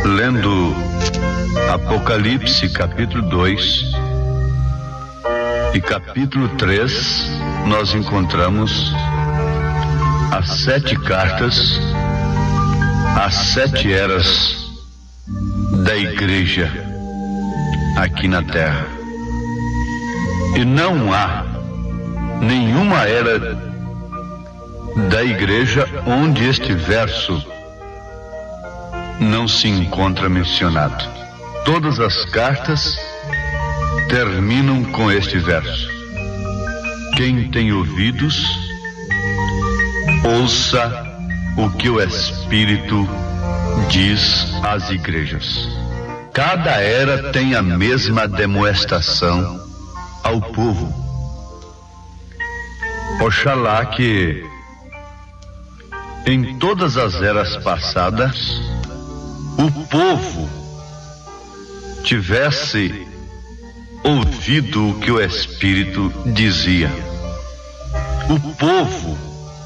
lendo Apocalipse capítulo 2 e capítulo 3, nós encontramos as 7 cartas, as 7 eras da igreja aqui na terra. E não há nenhuma era da igreja onde este verso não se encontra mencionado. Todas as cartas terminam com este verso: quem tem ouvidos, ouça o que o Espírito diz às igrejas. Cada era tem a mesma demonstração ao povo. Oxalá que em todas as eras passadas o povo tivesse ouvido o que o Espírito dizia. O povo